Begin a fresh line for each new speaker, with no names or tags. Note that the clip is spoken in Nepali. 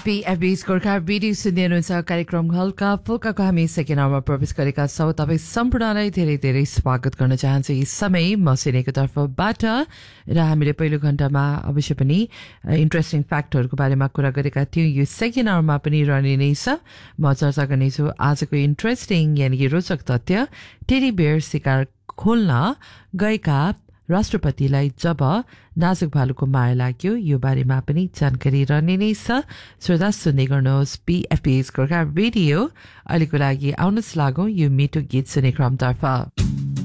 PFB's गोर्खा रेडियो सुन्दै हुनुहुन्छ कार्यक्रम हल्का फुल्काको हामी सेकेन्ड आवरमा प्रवेश गरेका छौँ। तपाईँ सम्पूर्णलाई धेरै धेरै स्वागत गर्न चाहन्छु यी समय म सिनेको तर्फबाट। र हामीले पहिलो घण्टामा अवश्य पनि इन्ट्रेस्टिङ फ्याक्टहरूको बारेमा कुरा गरेका थियौँ। यो सेकेन्ड आवरमा पनि रहने नै छ। म चर्चा गर्नेछु आजको इन्ट्रेस्टिङ यानि कि रोचक तथ्य टेडी बेयर शिकार खोल्न गएका राष्ट्रपतिलाई जब नाजुक भालुको माया लाग्यो यो बारेमा पनि जानकारी रहने नै छ। श्रोता सुन्दै गर्नुहोस् PFB's गोर्खा रेडियो। अहिलेको लागि आउनुहोस् लागौँ यो मिठो गीत सुने क्रमतर्फ।